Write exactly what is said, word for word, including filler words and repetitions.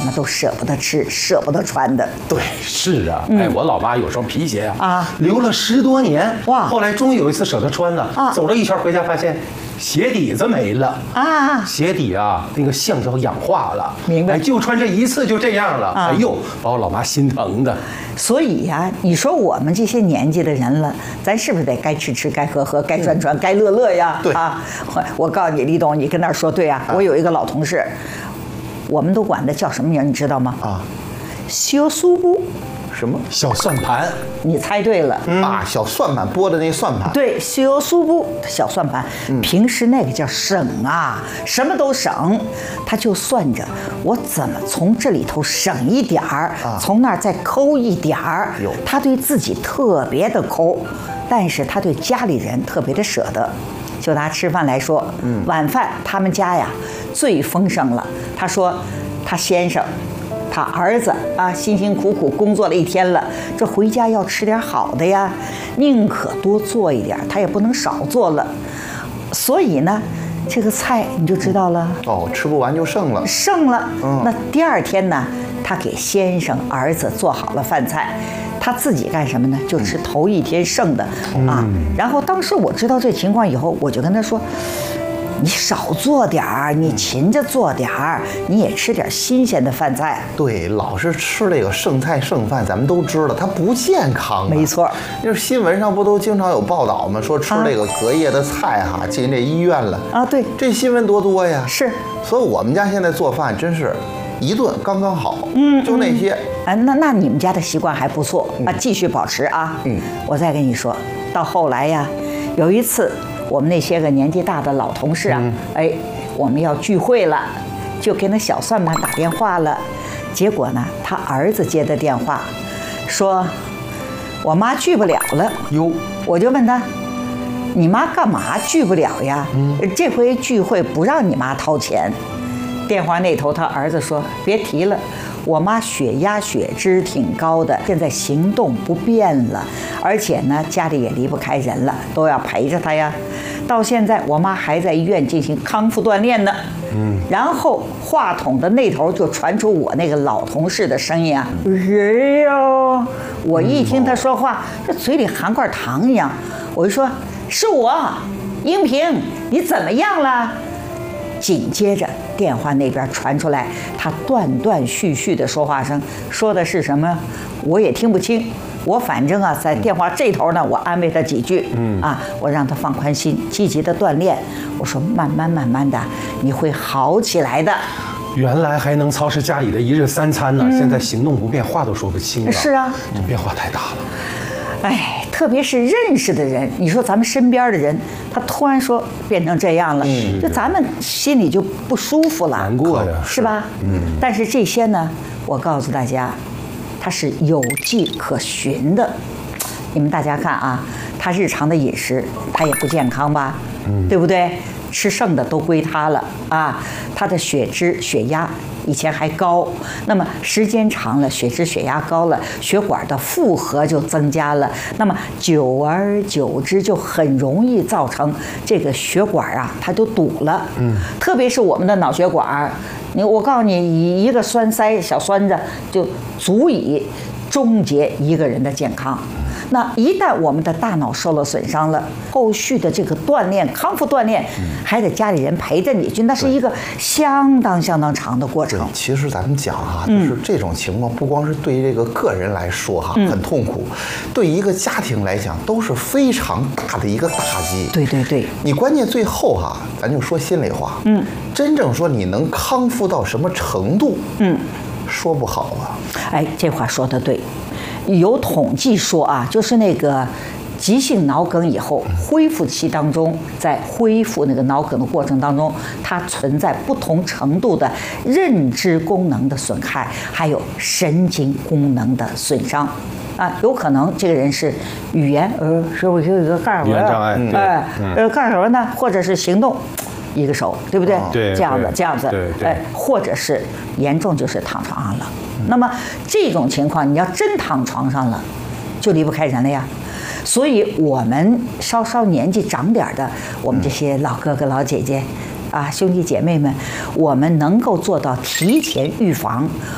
妈都舍不得吃，舍不得穿的。 对，是啊，嗯、哎，我老妈有双皮鞋啊， 啊， 留了十多年， 哇， 后来终于有一次舍得穿了，啊，走了一圈回家发现鞋底子没了啊， 鞋底啊那个橡胶氧化了， 明白？ 哎，就穿这一次就这样了，啊、哎呦，把我老妈心疼的。 所以呀、啊，你说我们这些年纪的人了，咱是不是得该吃吃，该喝喝，该穿穿，该乐乐呀？ 对啊，我告诉你，李董，你跟那儿说对啊。我有一个老同事，我们都管他叫什么名，你知道吗？ 啊， 小苏布。 什么小算盘？ 你猜对了、 嗯、啊！小算盘拨的那算盘， 对，小苏布小算盘、嗯。平时那个叫省啊，什么都省，他就算着我怎么从这里头省一点儿、啊，从那儿再抠一点儿。他对自己特别的抠，但是他对家里人特别的舍得。就拿吃饭来说，嗯，晚饭他们家呀最丰盛了。他说，他先生。他儿子啊，辛辛苦苦工作了一天了，这回家要吃点好的呀，宁可多做一点，他也不能少做了。所以呢，这个菜你就知道了。 哦，吃不完就剩了。 剩了。嗯。那第二天呢，他给先生、儿子做好了饭菜，他自己干什么呢？就吃头一天剩的、嗯、啊。然后当时我知道这情况以后，我就跟他说。你少做点儿，你勤着做点儿，你也吃点新鲜的饭菜。 对，老是吃这个剩菜剩饭，咱们都知道它不健康、啊。 没错， 就是新闻上不都经常有报道吗？说吃这个隔夜的菜哈、啊，进这医院了啊。对， 这新闻多多呀。 是， 所以我们家现在做饭真是一顿刚刚好。嗯，就那些。 啊，那那你们家的习惯还不错啊，继续保持啊。嗯，我再跟你说，到后来呀，有一次。我们那些个年纪大的老同事啊，嗯、哎，我们要聚会了，就给那小算盘打电话了。结果呢，他儿子接的电话，说我妈聚不了了。 哟， 我就问他，你妈干嘛聚不了呀？嗯、这回聚会不让你妈掏钱。电话那头他儿子说，别提了。我妈血压血脂挺高的，现在行动不便了，而且呢家里也离不开人了，都要陪着她呀。到现在我妈还在医院进行康复锻炼呢。嗯，然后话筒的那头就传出我那个老同事的声音啊，谁呀？我一听他说话，这嘴里含块糖一样，我就说是我，英平，你怎么样了？紧接着电话那边传出来他断断续续的说话声，说的是什么我也听不清。我反正啊在电话这头呢，我安慰他几句，嗯啊，我让他放宽心，积极的锻炼。我说慢慢慢慢的你会好起来的。 原来还能操持家里的一日三餐呢、嗯，现在行动不便，话都说不清了。 是啊， 这变化太大了。 哎，特别是认识的人，你说咱们身边的人，他突然说变成这样了，嗯，就咱们心里就不舒服了， 难过呀， 是吧？嗯。但是这些呢，我告诉大家，它是有迹可循的。你们大家看啊，他日常的饮食，他也不健康吧？嗯，对不对？吃剩的都归他了啊，他的血脂、血压以前还高，那么时间长了，血脂、血压高了，血管的负荷就增加了，那么久而久之就很容易造成这个血管啊，它就堵了。嗯，特别是我们的脑血管，你我告诉你，一个栓塞小栓子就足以终结一个人的健康。那一旦我们的大脑受了损伤了，后续的这个锻炼、康复锻炼，还得家里人陪着你去，那是一个相当相当长的过程。 其实咱们讲啊，就是这种情况，不光是对于这个个人来说哈、嗯、很痛苦，对一个家庭来讲都是非常大的一个打击。 对对对， 你关键最后哈、啊，咱就说心里话，嗯，真正说你能康复到什么程度，嗯，说不好啊。 哎，这话说得对。有统计说啊，就是那个急性脑梗以后恢复期当中，在恢复那个脑梗的过程当中，它存在不同程度的认知功能的损害，还有神经功能的损伤。啊，有可能这个人是语言呃，是不是有一个干什么？ 语言障碍， 哎，呃，干什么呢？或者是行动。一个手，对不对？ 对， 这样子，这样子， 对对， 哎，或者是严重就是躺床上了。那么这种情况，你要真躺床上了，就离不开人了呀。所以我们稍稍年纪长点的，我们这些老哥哥老姐姐啊，兄弟姐妹们，我们能够做到提前预防，